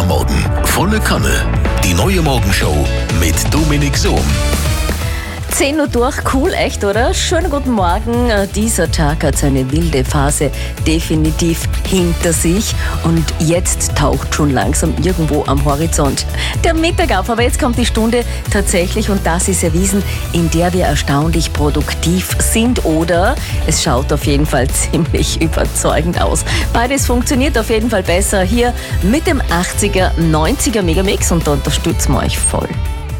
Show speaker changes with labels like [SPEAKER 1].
[SPEAKER 1] am Morgen. Volle Kanne. Die neue Morgenshow mit Dominik Sohm.
[SPEAKER 2] 10 Uhr durch, cool, echt, oder? Schönen guten Morgen. Dieser Tag hat seine wilde Phase definitiv hinter sich und jetzt taucht schon langsam irgendwo am Horizont der Mittag auf. Aber jetzt kommt die Stunde tatsächlich, und das ist erwiesen, in der wir erstaunlich produktiv sind, oder es schaut auf jeden Fall ziemlich überzeugend aus. Beides funktioniert auf jeden Fall besser hier mit dem 80er, 90er Megamix, und da unterstützen wir euch voll.